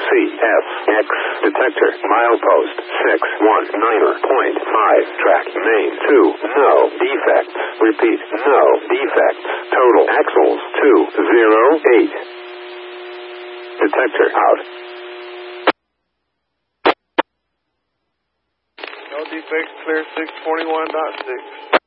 CFX detector milepost 619.5 track main 2 no defects. Repeat, no defects. Total axles 208. Detector out. No defects, clear 621.6.